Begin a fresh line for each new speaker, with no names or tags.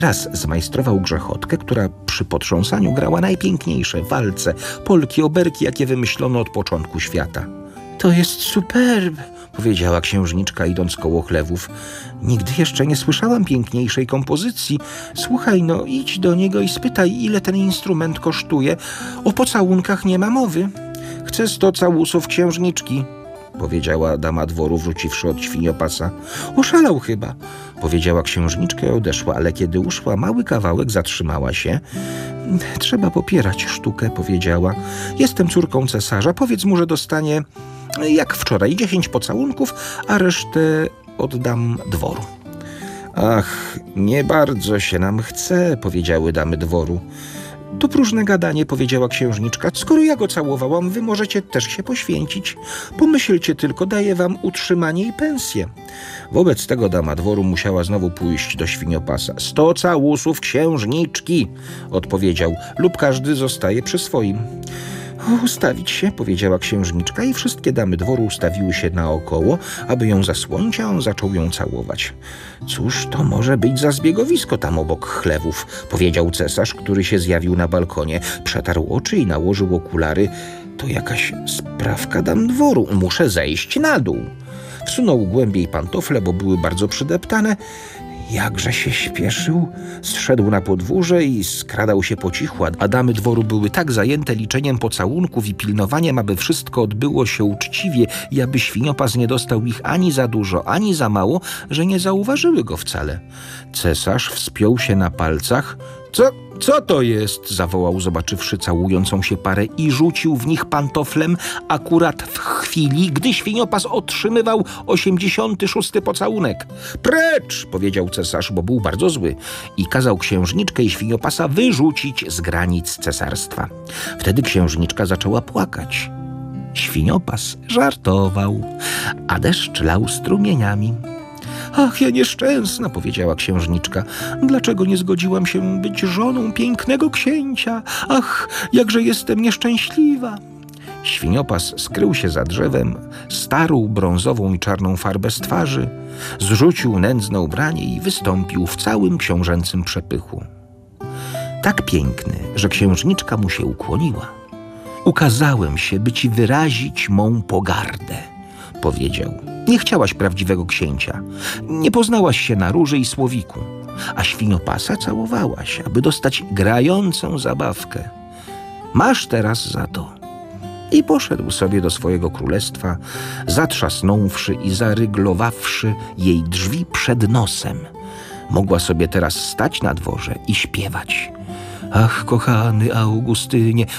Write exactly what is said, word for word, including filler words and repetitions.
Raz zmajstrował grzechotkę, która przy potrząsaniu grała najpiękniejsze walce, polki, oberki, jakie wymyślono od początku świata. To jest superb, powiedziała księżniczka, idąc koło chlewów. Nigdy jeszcze nie słyszałam piękniejszej kompozycji. Słuchaj, no idź do niego i spytaj, ile ten instrument kosztuje. O pocałunkach nie ma mowy. Chcę sto całusów księżniczki, powiedziała dama dworu, wróciwszy od świniopasa. Oszalał chyba, powiedziała księżniczka i odeszła, ale kiedy uszła mały kawałek, zatrzymała się. Trzeba popierać sztukę, powiedziała. Jestem córką cesarza, powiedz mu, że dostanie, jak wczoraj, dziesięć pocałunków, a resztę oddam dworu. Ach, nie bardzo się nam chce, powiedziały damy dworu. To próżne gadanie, powiedziała księżniczka. Skoro ja go całowałam, wy możecie też się poświęcić. Pomyślcie tylko, daję wam utrzymanie i pensję. Wobec tego dama dworu musiała znowu pójść do świniopasa. Sto całusów księżniczki, odpowiedział, lub każdy zostaje przy swoim. Ustawić się, powiedziała księżniczka i wszystkie damy dworu ustawiły się naokoło, aby ją zasłonić, a on zaczął ją całować. Cóż to może być za zbiegowisko tam obok chlewów, powiedział cesarz, który się zjawił na balkonie. Przetarł oczy i nałożył okulary. To jakaś sprawka dam dworu, muszę zejść na dół. Wsunął głębiej pantofle, bo były bardzo przydeptane. Jakże się śpieszył, zszedł na podwórze i skradał się po cichu, a damy dworu były tak zajęte liczeniem pocałunków i pilnowaniem, aby wszystko odbyło się uczciwie i aby świniopas nie dostał ich ani za dużo, ani za mało, że nie zauważyły go wcale. Cesarz wspiął się na palcach. Co, co to jest? Zawołał, zobaczywszy całującą się parę i rzucił w nich pantoflem akurat w chwili, gdy świniopas otrzymywał osiemdziesiąty szósty pocałunek. Precz! Powiedział cesarz, bo był bardzo zły i kazał księżniczkę i świniopasa wyrzucić z granic cesarstwa. Wtedy księżniczka zaczęła płakać. Świniopas żartował, a deszcz lał strumieniami. Ach, ja nieszczęsna, powiedziała księżniczka. Dlaczego nie zgodziłam się być żoną pięknego księcia? Ach, jakże jestem nieszczęśliwa. Świniopas skrył się za drzewem, starł brązową i czarną farbę z twarzy, zrzucił nędzne ubranie i wystąpił w całym książęcym przepychu. Tak piękny, że księżniczka mu się ukłoniła. Ukazałem się, by ci wyrazić mą pogardę, powiedział. Nie chciałaś prawdziwego księcia. Nie poznałaś się na róży i słowiku, a świniopasa całowałaś, aby dostać grającą zabawkę. Masz teraz za to. I poszedł sobie do swojego królestwa, zatrzasnąwszy i zaryglowawszy jej drzwi przed nosem. Mogła sobie teraz stać na dworze i śpiewać. Ach, kochany Augustynie,